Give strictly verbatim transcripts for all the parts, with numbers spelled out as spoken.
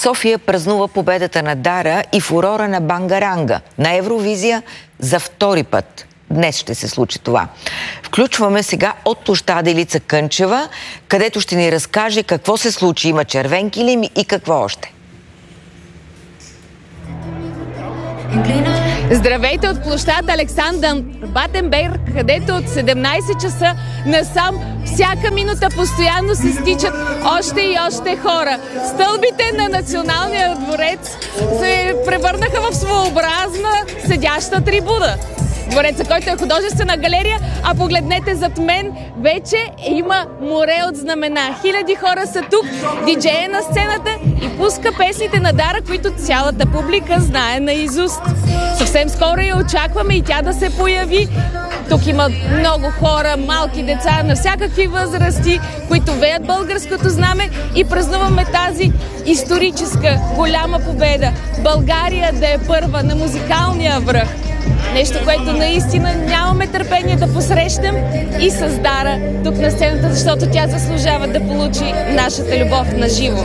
София празнува победата на Дара и фурора на Бангаранга на Евровизия за втори път. Днес ще се случи това. Включваме сега от площада Илица Кънчева, където ще ни разкаже какво се случи. Има червен килим и какво още. Здравейте от площад Александър Батенберг, където от седемнайсет часа насам всяка минута постоянно се стичат още и още хора. Стълбите на Националния дворец се превърнаха в своеобразна седяща трибуна. Двореца, който е художествена галерия, а погледнете зад мен, вече има море от знамена. Хиляди хора са тук, диджея на сцената и пуска песните на Дара, които цялата публика знае наизуст. Съвсем скоро я очакваме и тя да се появи. Тук има много хора, малки деца на всякакви възрасти, които веят българското знаме и празнуваме тази историческа голяма победа. България да е първа на музикалния връх. Нещо, което наистина нямаме търпение да посрещнем и с Дара тук на сцената, защото тя заслужава да получи нашата любов на живо.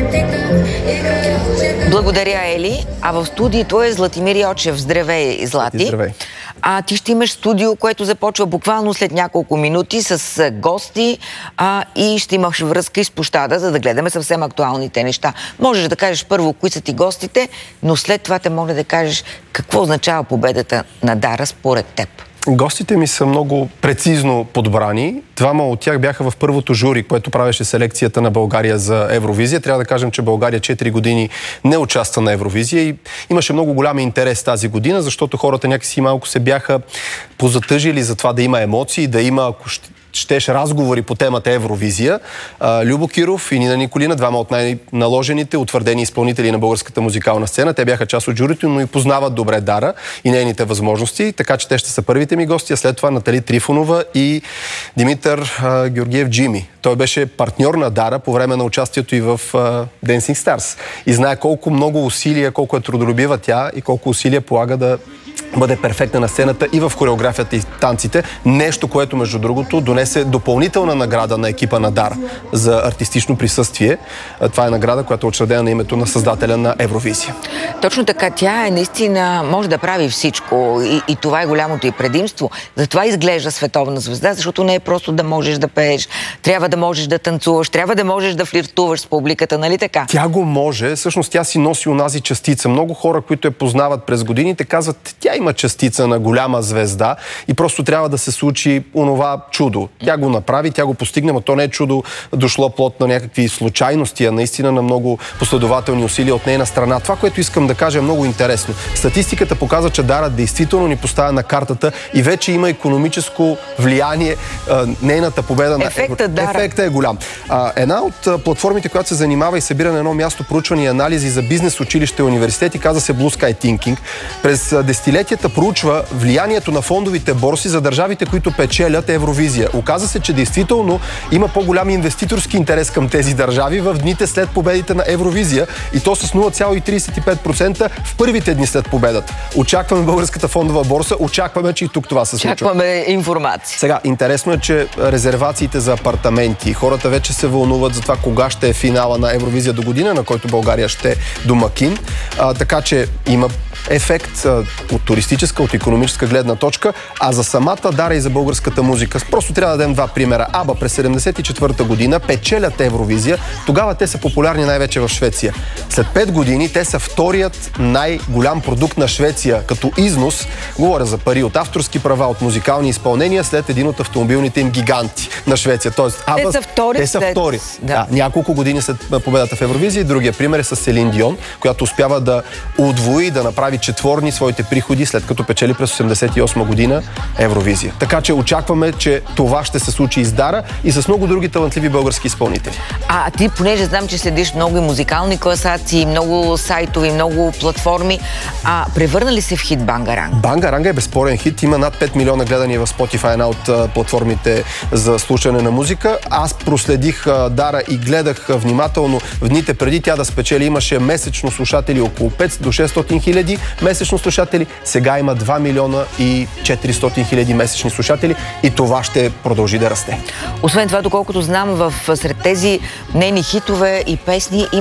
Благодаря, Ели. А в студиото е Златимир Йочев. Здравей, Злати. Здравей. А ти ще имаш студио, което започва буквално след няколко минути с гости а, и ще имаш връзка и с площада, за да гледаме съвсем актуалните неща. Можеш да кажеш първо кои са ти гостите, но след това те може да кажеш какво означава победата на Дара според теб. Гостите ми са много прецизно подбрани. Двама от тях бяха в първото жури, което правеше селекцията на България за Евровизия. Трябва да кажем, че България четири години не участва на Евровизия и имаше много голям интерес тази година, защото хората някакси малко се бяха позатъжили за това да има емоции, да има, ако ще щеш, разговори по темата Евровизия. Любо Киров и Нина Николина, двама от най-наложените, утвърдени изпълнители на българската музикална сцена. Те бяха част от журито, но и познават добре Дара и нейните възможности, така че те ще са първите ми гости, а след това Натали Трифонова и Димитър а, Георгиев Джими. Той беше партньор на Дара по време на участието и в а, Dancing Stars. И знае колко много усилия, колко е трудолюбива тя и колко усилия полага да бъде перфектна на сцената и в хореографията и танците. Нещо, което, между другото, донесе допълнителна награда на екипа на Дара за артистично присъствие. Това е награда, която е учредена на името на създателя на Евровизия. Точно така. Тя е наистина, може да прави всичко и, и това е голямото й предимство. Затова изглежда световна звезда, защото не е просто да можеш да пееш. Трябва да можеш да танцуваш, трябва да можеш да флиртуваш с публиката, нали така? Тя го може. Всъщност тя си носи онази частица. Много хора, които я познават през годините, казват, тя има частица на голяма звезда и просто трябва да се случи онова чудо. Тя го направи, тя го постигне, но то не е чудо дошло плод на някакви случайности, а наистина на много последователни усилия от нейна страна. Това, което искам да кажа, е много интересно. Статистиката показва, че Дара действително ни поставя на картата и вече има икономическо влияние. Нейната победа на Ефектът, Дара. Ефектът е голям. Една от платформите, която се занимава и събира на едно място проучвания и анализи за бизнес, училище и университети, казва се Blue Sky Thinking. През десетилетията проучва влиянието на фондовите борси за държавите, които печелят Евровизия. Оказва се, че действително има по-голям инвеститорски интерес към тези държави в дните след победите на Евровизия и то с нула цяло трийсет и пет процента в първите дни след победата. Очакваме българската фондова борса, очакваме, че и тук това се случва. Очакваме информация. Сега, интересно е, че резервациите за апартаменти, хората вече се вълнуват за това кога ще е финала на Евровизия до година, на който България ще е домакин. А, така че има ефект а, от туристическа, от икономическа гледна точка, а за самата Дара и за българската музика. Просто трябва да дадем два примера. Аба през седемдесет и четвърта година печелят Евровизия. Тогава те са популярни най-вече в Швеция. След пет години те са вторият най-голям продукт на Швеция като износ. Говоря за пари от авторски права, от музикални изпълнения след един от автомобилните им гиганти на Швеция. Тоест, Аба, те са втори. Те са след... втори. Да. Да, няколко години след победата в Евровизия. Другия пример е с Селин Дион, която успява да удвои, да направи четворни своите приходи, след като печели през осемдесет и осма година Евровизия. Така че очакваме, че това ще се случи и с Дара и с много други талантливи български изпълнители. А ти, понеже знам, че следиш много и музикални класации, много сайтови, много платформи, а превърна ли се в хит Бангаранга? Бангаранга е безспорен хит. Има над пет милиона гледания в Spotify, една от а, платформите за слушане на музика. Аз проследих а, Дара и гледах а, внимателно в дните преди тя да спечели. Имаше месечно слушатели около петстотин до шестстотин хиляди месечно слушатели. Сега има два милиона и четиристотин хиляди месечни слушатели и това ще продължи да расте. Освен това, доколкото знам, в сред тези нейни хитове и песни има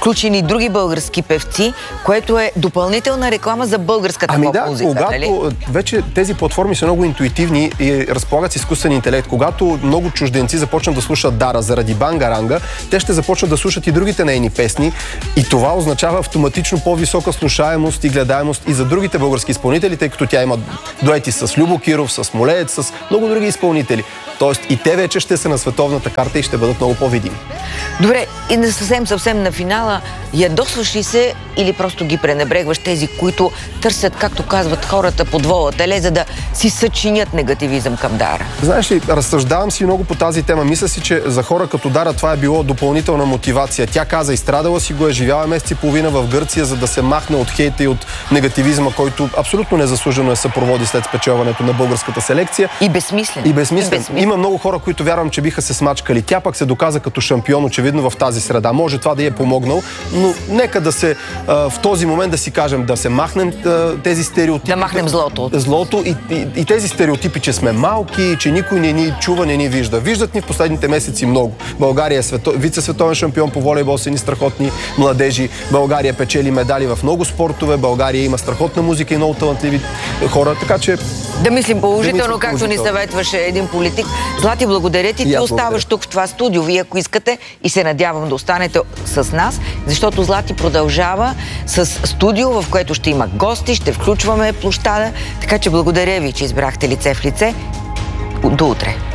включени и други български певци, което е допълнителна реклама за българската ами поп-музика. Да, когато нали? вече тези платформи са много интуитивни и разполагат с изкуствен интелект, когато много чужденци започнат да слушат Дара заради Бангаранга, те ще започнат да слушат и другите нейни песни и това означава автоматично по-висока слушаемост и гледаемост и за другите български изпълнители, тъй като тя има дуети с Любо Киров, с Молеец, с много други изпълнители. Тоест и те вече ще са на световната карта и ще бъдат много по-видими. Добре, и на съвсем, съвсем на финала, ядосваш ли се или просто ги пренебрегваш тези, които търсят, както казват хората, подвола теле, за да си съчинят негативизъм към Дара? Знаеш ли, разсъждавам си много по тази тема. Мисля си, че за хора като Дара това е било допълнителна мотивация. Тя каза, изстрадала си го е, живяла месец и половина в Гърция, за да се махне от хейта и от негативизма, който абсолютно незаслужено е съпроводи след спечелването на българската селекция. И безсмислен. И безсмислен. Има много хора, които вярвам, че биха се смачкали. Тя пък се доказа като шампион, очевидно в тази среда. Може това да й е помогнал, но нека да се а, в този момент да си кажем, да се махнем а, тези стереотипи. Да махнем злото. Злото и, и, и тези стереотипи, че сме малки, че никой не ни чува, не ни вижда. Виждат ни в последните месеци много. България е свето... вице-световен шампион по волейбол, са ни страхотни младежи. България печели медали в много спортове. България има страхотна музика и много талантливи хора, така че... Да мислим положително, да мислим както положително. ни съветваше един политик. Злати, благодаря ти. Ти оставаш тук в това студио, вие ако искате, и се надявам да останете с нас, защото Злати продължава с студио, в което ще има гости, ще включваме площада, така че благодаря ви, че избрахте лице в лице. До утре!